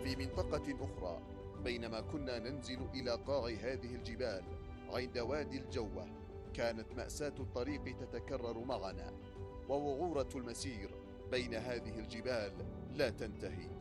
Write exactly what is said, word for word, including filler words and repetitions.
في منطقة أخرى، بينما كنا ننزل إلى قاع هذه الجبال عند وادي الجوة، كانت مأساة الطريق تتكرر معنا، ووعورة المسير بين هذه الجبال لا تنتهي.